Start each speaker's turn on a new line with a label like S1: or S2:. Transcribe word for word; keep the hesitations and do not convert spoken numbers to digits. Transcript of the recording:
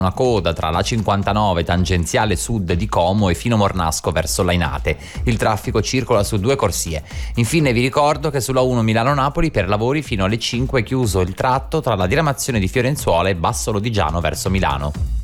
S1: una coda tra la cinquantanove tangenziale sud di Como e Fino Mornasco verso Lainate. Il traffico circola su due corsie. Infine vi ricordo che sulla uno Milano-Napoli per lavori fino alle cinque è chiuso il tratto tra la diramazione di Fiorenzuola e Basso Lodigiano verso Milano.